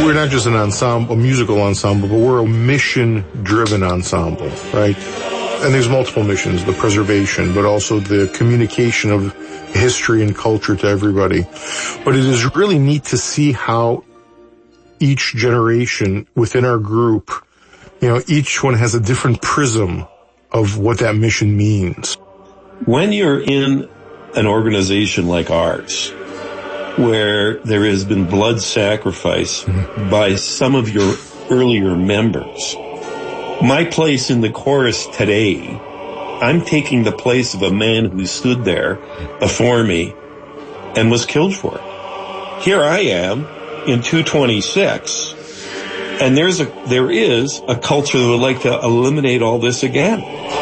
we're not just an ensemble, a musical ensemble, but we're a mission-driven ensemble, right? And there's multiple missions, the preservation, but also the communication of history and culture to everybody. But it is really neat to see how each generation within our group, each one has a different prism of what that mission means. When you're in an organization like ours, where there has been blood sacrifice by some of your earlier members, my place in the chorus today, I'm taking the place of a man who stood there before me and was killed for it. Here I am in 226, and there is a culture that would like to eliminate all this again.